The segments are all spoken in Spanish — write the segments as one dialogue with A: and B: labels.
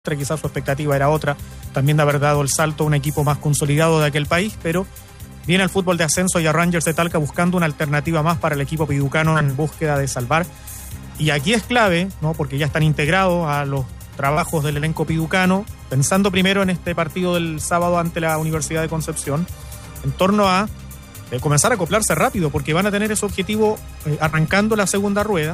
A: quizás su expectativa era otra, también de haber dado el salto a un equipo más consolidado de aquel país, pero viene el fútbol de ascenso y a Rangers de Talca buscando una alternativa más para el equipo piducano en búsqueda de salvar. Y aquí es clave, ¿no? Porque ya están integrados a los trabajos del elenco piducano, pensando primero en este partido del sábado ante la Universidad de Concepción, en torno a comenzar a acoplarse rápido, porque van a tener ese objetivo arrancando la segunda rueda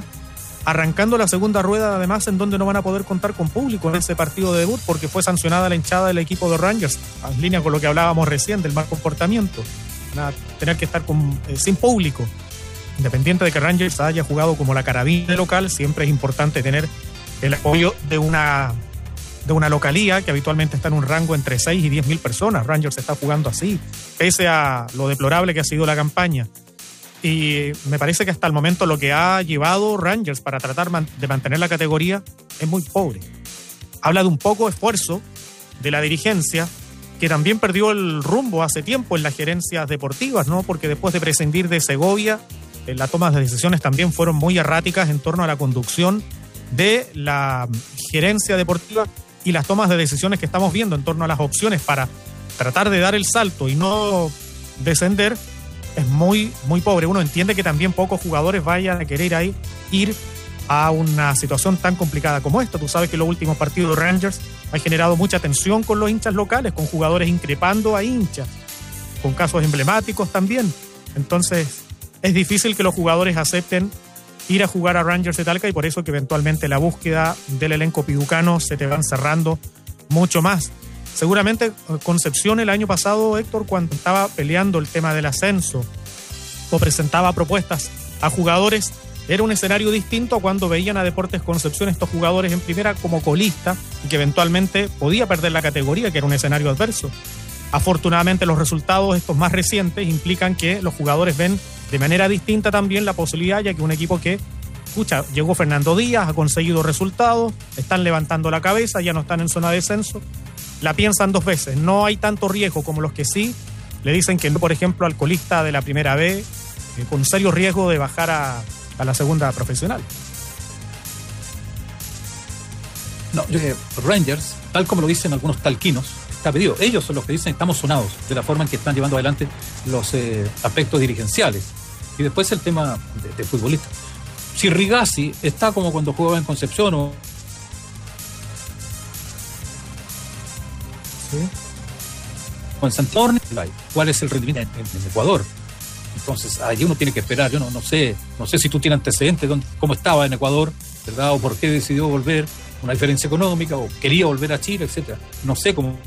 A: además en donde no van a poder contar con público en ese partido de debut, porque fue sancionada la hinchada del equipo de Rangers, en línea con lo que hablábamos recién del mal comportamiento, van a tener que estar sin público. Independiente de que Rangers haya jugado como la carabina local, siempre es importante tener el apoyo de una localía que habitualmente está en un rango entre 6 y 10 mil personas. Rangers está jugando así, pese a lo deplorable que ha sido la campaña. Y me parece que hasta el momento lo que ha llevado Rangers para tratar de mantener la categoría es muy pobre. Habla de un poco esfuerzo de la dirigencia, que también perdió el rumbo hace tiempo en las gerencias deportivas, ¿no? Porque después de prescindir de Segovia, las tomas de decisiones también fueron muy erráticas en torno a la conducción de la gerencia deportiva y las tomas de decisiones que estamos viendo en torno a las opciones para tratar de dar el salto y no descender. Es muy, muy pobre. Uno entiende que también pocos jugadores vayan a querer ir a una situación tan complicada como esta. Tú sabes que los últimos partidos de Rangers han generado mucha tensión con los hinchas locales, con jugadores increpando a hinchas, con casos emblemáticos también. Entonces, es difícil que los jugadores acepten ir a jugar a Rangers de Talca y por eso que eventualmente la búsqueda del elenco piducano se te van cerrando mucho más. Seguramente Concepción el año pasado, Héctor, cuando estaba peleando el tema del ascenso o presentaba propuestas a jugadores, era un escenario distinto a cuando veían a Deportes Concepción estos jugadores en primera como colista y que eventualmente podía perder la categoría, que era un escenario adverso. Afortunadamente los resultados estos más recientes implican que los jugadores ven de manera distinta también la posibilidad, ya que un equipo que, llegó Fernando Díaz, ha conseguido resultados, están levantando la cabeza, ya no están en zona de descenso, la piensan dos veces. No hay tanto riesgo como los que sí le dicen que no, por ejemplo, al colista de la primera B, con serio riesgo de bajar a la segunda profesional.
B: No, Rangers, tal como lo dicen algunos talquinos, está pedido. Ellos son los que dicen estamos sonados de la forma en que están llevando adelante los aspectos dirigenciales. Y después el tema de futbolista. Si Rigazzi está como cuando jugaba en Concepción o en Santiago, ¿cuál es el rendimiento en Ecuador? Entonces, ahí uno tiene que esperar. Yo no sé si tú tienes antecedentes de cómo estaba en Ecuador, ¿verdad? O por qué decidió volver, una diferencia económica, o quería volver a Chile, etcétera. No sé cómo.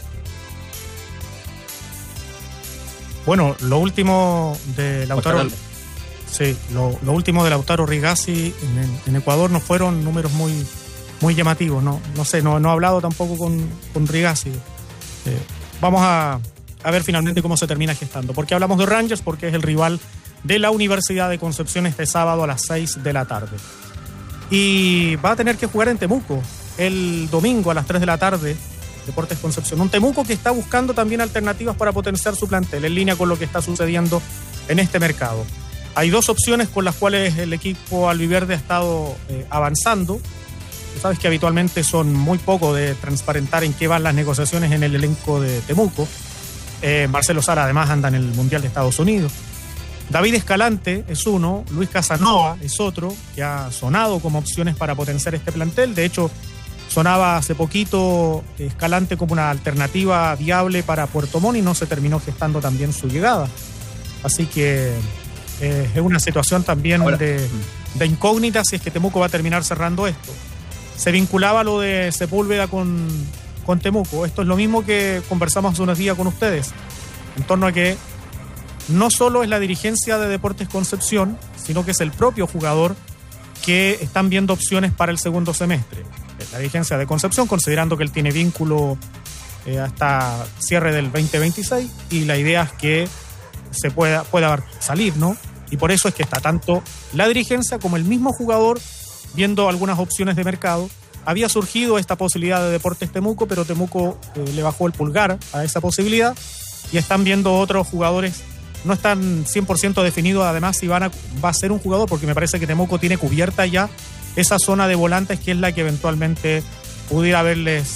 A: Bueno, lo último de Lautaro. Sí, lo último de Lautaro Rigazzi en Ecuador no fueron números muy llamativos. No sé, no he hablado tampoco con Rigazzi. Vamos a ver finalmente cómo se termina gestando. ¿Por qué hablamos de Rangers? Porque es el rival de la Universidad de Concepción este sábado a las 6 de la tarde. Y va a tener que jugar en Temuco el domingo a las 3 de la tarde, Deportes Concepción. Un Temuco que está buscando también alternativas para potenciar su plantel, en línea con lo que está sucediendo en este mercado. Hay dos opciones con las cuales el equipo albiverde ha estado avanzando. Tú sabes que habitualmente son muy poco de transparentar en qué van las negociaciones en el elenco de Temuco. Marcelo Sala además anda en el Mundial de Estados Unidos. David Escalante es uno, Luis Casanova es otro, que ha sonado como opciones para potenciar este plantel. De hecho, sonaba hace poquito Escalante como una alternativa viable para Puerto Montt y no se terminó gestando también su llegada. Así que es una situación también de incógnita si es que Temuco va a terminar cerrando esto. Se vinculaba lo de Sepúlveda con Temuco. Esto es lo mismo que conversamos hace unos días con ustedes, en torno a que no solo es la dirigencia de Deportes Concepción, sino que es el propio jugador que están viendo opciones para el segundo semestre. La dirigencia de Concepción, considerando que él tiene vínculo hasta cierre del 2026, y la idea es que se pueda salir, ¿no? Y por eso es que está tanto la dirigencia como el mismo jugador viendo algunas opciones de mercado. Había surgido esta posibilidad de Deportes Temuco, pero Temuco le bajó el pulgar a esa posibilidad y están viendo otros jugadores. No están 100% definidos además si va a ser un jugador, porque me parece que Temuco tiene cubierta ya esa zona de volantes que es la que eventualmente pudiera haberles